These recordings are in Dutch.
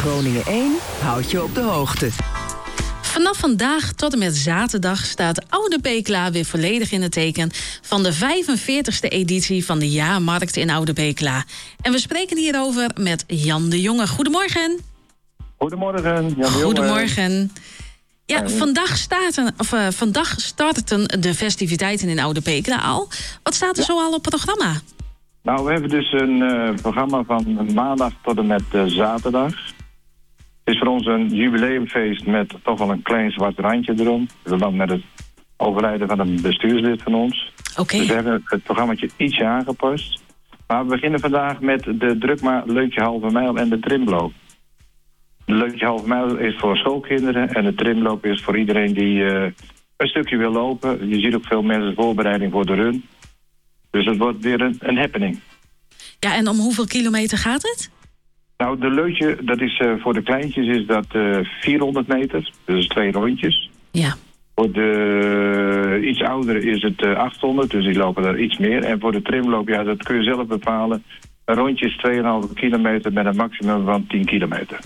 Groningen 1 houdt je op de hoogte. Vanaf vandaag tot en met zaterdag staat Oude Pekela weer volledig in het teken van de 45e editie van de jaarmarkt in Oude Pekela. En we spreken hierover met Jan de Jonge. Goedemorgen. Goedemorgen, Jan de Jonge. Goedemorgen. Ja, vandaag starten de festiviteiten in Oude Pekela al. Wat staat er zo al op het programma? Nou, we hebben dus een programma van maandag tot en met zaterdag. Het is voor ons een jubileumfeest met toch wel een klein zwart randje erom. In verband met het overlijden van een bestuurslid van ons. Oké. Dus we hebben het programmaatje ietsje aangepast. Maar we beginnen vandaag met de Drukma Leutje Halve Mijl en de trimloop. De Leutje Halve Mijl is voor schoolkinderen en de trimloop is voor iedereen die een stukje wil lopen. Je ziet ook veel mensen voorbereiding voor de run. Dus het wordt weer een happening. Ja, en om hoeveel kilometer gaat het? Nou, de Leutje, dat is voor de kleintjes is dat 400 meter. Dus 2 rondjes. Ja. Voor de iets ouderen is het 800, dus die lopen er iets meer. En voor de trimloop, ja, dat kun je zelf bepalen. Een rondje is 2,5 kilometer met een maximum van 10 kilometer.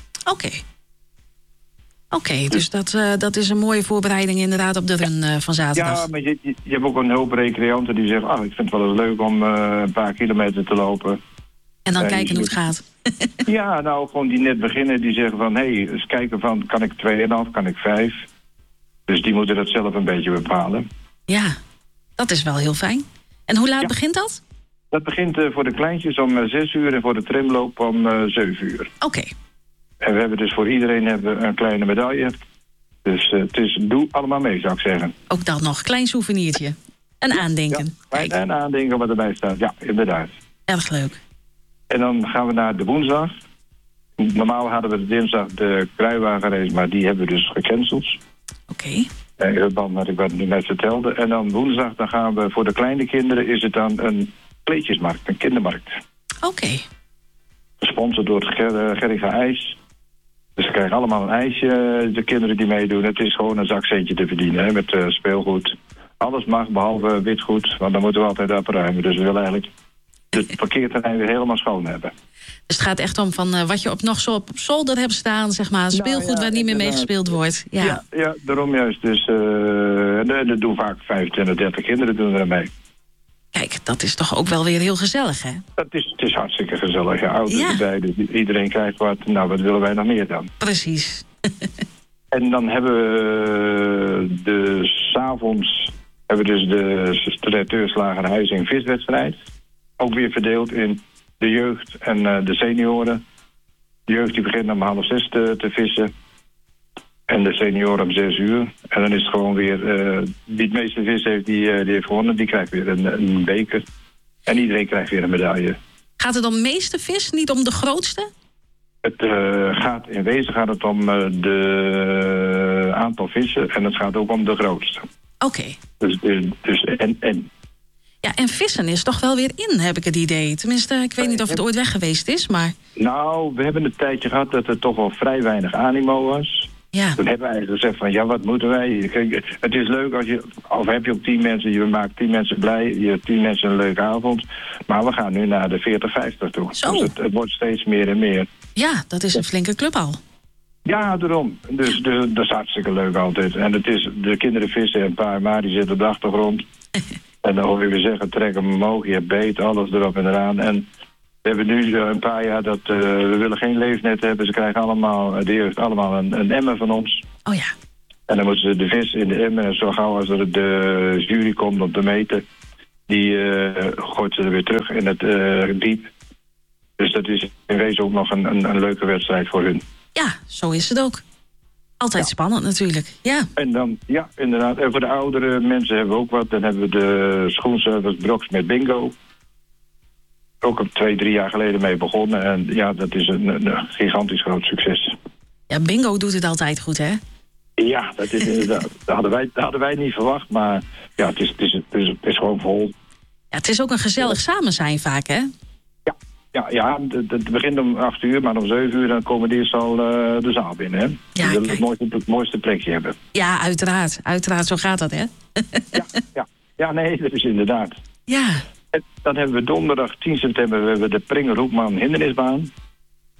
Oké, dus dat is een mooie voorbereiding inderdaad op de run van zaterdag. Ja, maar je hebt ook een hoop recreanten die zeggen, ik vind het wel eens leuk om een paar kilometer te lopen. En dan kijken hoe het gaat. Ja, nou, gewoon die net beginnen, die zeggen van, eens kijken van, kan ik 2,5, kan ik 5? Dus die moeten dat zelf een beetje bepalen. Ja, dat is wel heel fijn. En hoe laat begint dat? Dat begint voor de kleintjes om 6 uur en voor de trimloop om 7 uur. Oké. En we hebben dus voor iedereen een kleine medaille. Dus doe allemaal mee, zou ik zeggen. Ook dat nog, klein souvenirtje. Een aandenken. Ja, een aandenken wat erbij staat, ja, inderdaad. Erg leuk. En dan gaan we naar de woensdag. Normaal hadden we de dinsdag de kruiwagenrace, maar die hebben we dus gecanceld. Oké. In verband met wat ik nu net vertelde. En dan woensdag dan gaan we voor de kleine kinderen is het dan een kleedjesmarkt, een kindermarkt. Oké. Gesponsord door Gerriga IJs. Dus ze krijgen allemaal een ijsje, de kinderen die meedoen. Het is gewoon een zakcentje te verdienen, hè, met speelgoed. Alles mag, behalve witgoed, want dan moeten we altijd opruimen. Dus we willen eigenlijk het parkeerterrein weer helemaal schoon hebben. Dus het gaat echt om van wat je nog zo op zolder hebt staan, zeg maar. Speelgoed waar niet meer mee gespeeld wordt. Ja, daarom juist. Dus er doen vaak 25, 30 kinderen doen er mee. Kijk, dat is toch ook wel weer heel gezellig, hè? Het is hartstikke gezellig. Ja, ouders erbij, dus iedereen krijgt wat. Nou, wat willen wij nog meer dan? Precies. En dan hebben we 's avonds dus de traiteurslager Huizing viswedstrijd. Ook weer verdeeld in de jeugd en de senioren. De jeugd die begint om 5:30 te vissen. En de senioren om 6 uur. En dan is het gewoon weer, wie het meeste vis heeft, die heeft gewonnen. Die krijgt weer een beker. En iedereen krijgt weer een medaille. Gaat het om meeste vis, niet om de grootste? In wezen gaat het om de aantal vissen. En het gaat ook om de grootste. Oké. Dus en. Ja, en vissen is toch wel weer in, heb ik het idee. Tenminste, ik weet niet of het ooit weg geweest is, maar... Nou, we hebben een tijdje gehad dat er toch wel vrij weinig animo was. Ja. Toen hebben we eigenlijk gezegd van, wat moeten wij? Kijk, het is leuk als of heb je ook 10 mensen, je maakt 10 mensen blij, je hebt 10 mensen een leuke avond. Maar we gaan nu naar de 40, 50 toe. Zo. Dus het wordt steeds meer en meer. Ja, dat is een flinke club al. Ja, daarom. Dus dat is hartstikke leuk altijd. En het is, de kinderen vissen een paar maar die zitten op de achtergrond. En dan hoor je weer zeggen, trek hem omhoog, je hebt beet, alles erop en eraan. En we hebben nu een paar jaar dat we willen geen leefnet hebben. Ze krijgen allemaal, de jeugd allemaal een emmer van ons. Oh ja. En dan moeten ze de vis in de emmer en zo gauw als er de jury komt om te meten, die gooit ze er weer terug in het diep. Dus dat is in wezen ook nog een leuke wedstrijd voor hun. Ja, zo is het ook. Altijd spannend natuurlijk, ja. En dan, ja, inderdaad. En voor de oudere mensen hebben we ook wat. Dan hebben we de schoenservice Broks met bingo. Ook op 2-3 jaar geleden mee begonnen. En ja, dat is een gigantisch groot succes. Ja, bingo doet het altijd goed, hè? Ja, dat is inderdaad. Dat hadden wij niet verwacht. Maar ja, het is gewoon vol. Ja, het is ook een gezellig samen zijn vaak, hè? Ja, het begint om 8 uur, maar om 7 uur dan komen die eerst al de zaal binnen, hè? Ja, die willen het mooiste plekje hebben. Ja, uiteraard. Uiteraard, zo gaat dat, hè? Ja, nee, dat is inderdaad. Ja. En dan hebben we donderdag 10 september we hebben de Pringerhoekman hindernisbaan.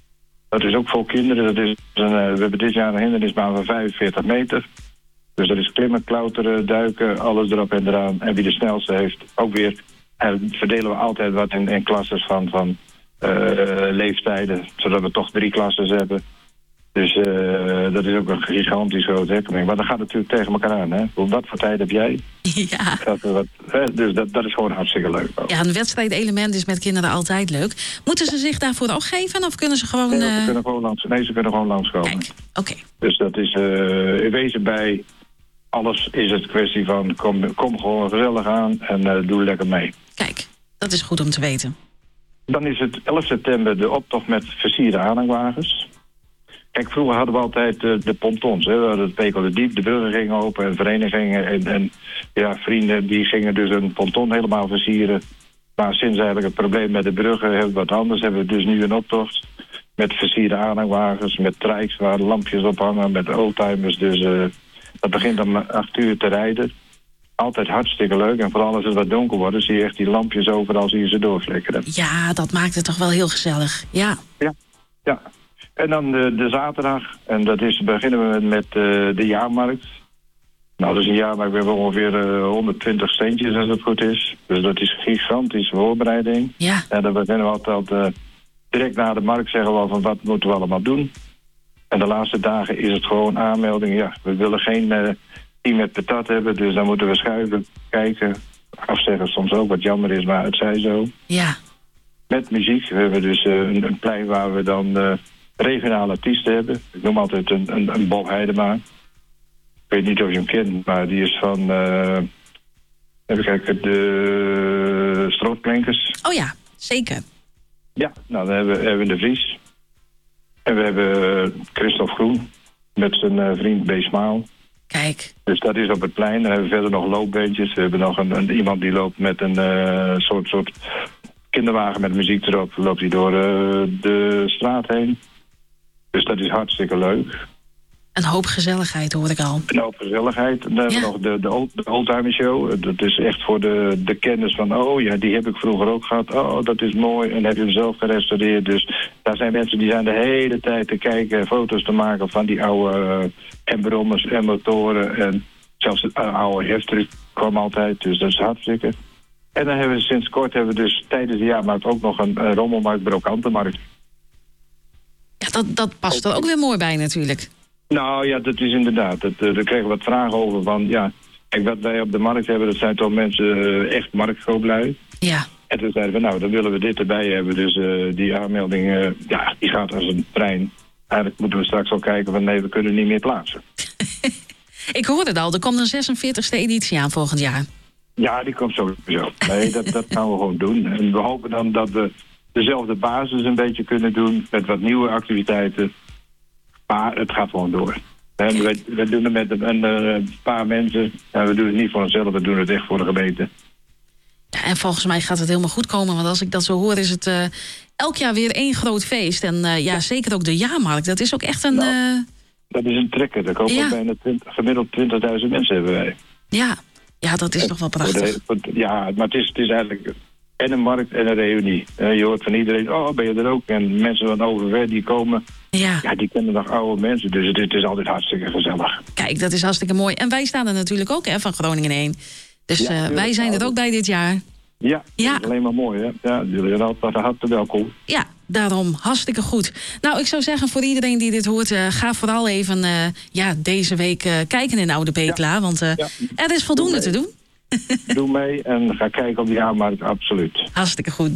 Dat is ook voor kinderen. We hebben dit jaar een hindernisbaan van 45 meter. Dus dat is klimmen, klauteren, duiken, alles erop en eraan. En wie de snelste heeft, ook weer. En verdelen we altijd wat in klasses van leeftijden. Zodat we toch 3 klasses hebben. Dus dat is ook een gigantisch grote happening. Maar dat gaat natuurlijk tegen elkaar aan. Hè? Wat voor tijd heb jij? Ja. Dus dat is gewoon hartstikke leuk. Ook. Ja, een wedstrijdelement is met kinderen altijd leuk. Moeten ze zich daarvoor opgeven of kunnen ze gewoon... Nee, ze kunnen gewoon langskomen. Kijk, oké. Dus dat is in wezen bij alles is het kwestie van kom gewoon gezellig aan en doe lekker mee. Kijk, dat is goed om te weten. Dan is het 11 september de optocht met versierde aanhangwagens. Kijk, vroeger hadden we altijd de pontons. Hè. We hadden het Pekel de Diep, de bruggen gingen open en verenigingen en vrienden die gingen dus een ponton helemaal versieren. Maar sinds eigenlijk het probleem met de bruggen hebben we wat anders. Hebben we dus nu een optocht met versierde aanhangwagens, met trikes waar lampjes op hangen, met oldtimers. Dus dat begint om 8 uur te rijden. Altijd hartstikke leuk. En vooral als het wat donker wordt, zie je echt die lampjes overal, zie je ze doorflikkeren. Ja, dat maakt het toch wel heel gezellig. Ja. Ja. En dan de zaterdag. En beginnen we met de jaarmarkt. Nou, dat is een jaarmarkt. We hebben ongeveer 120 steentjes als het goed is. Dus dat is een gigantische voorbereiding. Ja. En dan beginnen we altijd direct na de markt zeggen we van wat moeten we allemaal doen. En de laatste dagen is het gewoon aanmelding. Ja, we willen geen team met patat hebben. Dus dan moeten we schuiven, kijken, afzeggen soms ook. Wat jammer is, maar het zij zo. Ja. Met muziek. We hebben dus een plein waar we dan regionale artiesten hebben. Ik noem altijd een Bob Heidema. Ik weet niet of je hem kent, maar die is van even kijken, de Strootklinkers. Oh ja, zeker. Ja, nou dan hebben we de Vries. En we hebben Christophe Groen met zijn vriend B. Smaal. Kijk. Dus dat is op het plein. Dan hebben we verder nog loopbeentjes. We hebben nog iemand die loopt met een soort kinderwagen met muziek erop. Loopt hij door de straat heen. Dus dat is hartstikke leuk. Een hoop gezelligheid, hoor ik al. Een hoop gezelligheid. Dan hebben we nog de Oldtimer Show. Dat is echt voor de kennis van... oh ja, die heb ik vroeger ook gehad. Oh, dat is mooi. En heb je hem zelf gerestaureerd. Dus daar zijn mensen die zijn de hele tijd te kijken... foto's te maken van die oude brommers en motoren. En zelfs een oude heftruck kwam altijd. Dus dat is hartstikke. En dan hebben we sinds kort dus tijdens de jaarmarkt... ook nog een rommelmarkt, brokantenmarkt. Ja, dat past er ook weer mooi bij natuurlijk. Nou ja, dat is inderdaad. Daar kregen we wat vragen over van, ja... Kijk, wat wij op de markt hebben, dat zijn toch mensen echt marktkooplui. Ja. En toen zeiden we, nou, dan willen we dit erbij hebben. Dus die aanmelding, die gaat als een trein. Eigenlijk moeten we straks al kijken van, nee, we kunnen niet meer plaatsen. Ik hoorde het al, er komt een 46e editie aan volgend jaar. Ja, die komt sowieso. Nee, dat gaan we gewoon doen. En we hopen dan dat we dezelfde basis een beetje kunnen doen... met wat nieuwe activiteiten... Maar het gaat gewoon door. We doen het met een paar mensen. En we doen het niet voor onszelf, we doen het echt voor de gemeente. Ja, en volgens mij gaat het helemaal goed komen. Want als ik dat zo hoor, is het elk jaar weer één groot feest. En zeker ook de jaarmarkt. Dat is ook echt een... Dat is een trekker. Daar komen bijna gemiddeld 20.000 mensen hebben wij. Ja, dat is toch wel prachtig. Ja, maar het is eigenlijk... En een markt en een reunie. Je hoort van iedereen, oh, ben je er ook? En mensen van overver die komen, ja die kennen nog oude mensen. Dus het is altijd hartstikke gezellig. Kijk, dat is hartstikke mooi. En wij staan er natuurlijk ook van Groningen 1. Dus wij zijn er ook bij dit jaar. Ja, dat is alleen maar mooi, hè? Ja, jullie zijn altijd hartelijk welkom. Ja, daarom hartstikke goed. Nou, ik zou zeggen, voor iedereen die dit hoort... ga vooral even deze week kijken in Oude Pekela. Want er is voldoende te doen. Doe mee en ga kijken op die jaarmarkt, absoluut. Hartstikke goed.